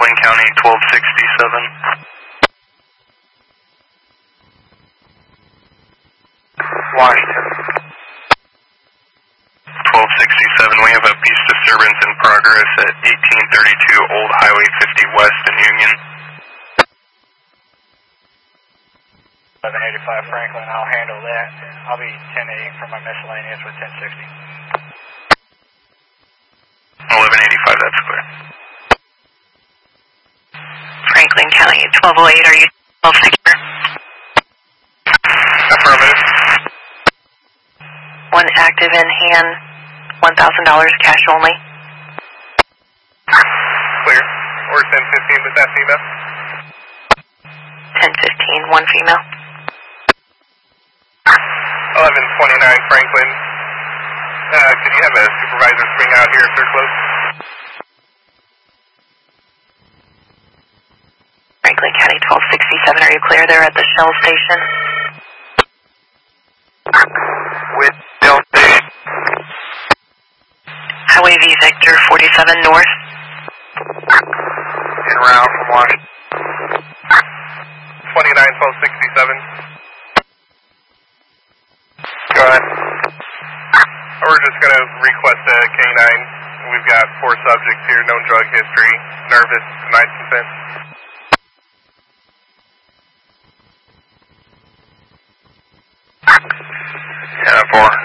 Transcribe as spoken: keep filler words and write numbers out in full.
Franklin County, twelve sixty-seven. Washington. twelve sixty-seven, we have a peace disturbance in progress at eighteen thirty-two Old Highway fifty West in Union. eleven eighty-five Franklin, I'll handle that. I'll be ten eight for my miscellaneous with ten sixty. eleven eighty-five, that's clear. Franklin County, twelve oh eight, are you twelve secure? Affirmative. One active in hand, one thousand dollars cash only. Clear. Or ten fifteen with that female. ten fifteen, one female. eleven twenty-nine Franklin. Uh, could you have a supervisor swing out here if they're close? Franklin County, twelve sixty-seven, are you clear there at the Shell station? With Shell station. Highway V Victor, forty-seven north. En route from Washington. twenty-nine twelve sixty-seven. Go ahead. We're just going to request a K nine. We've got four subjects here, known drug history, nervous, denied consent. ten four.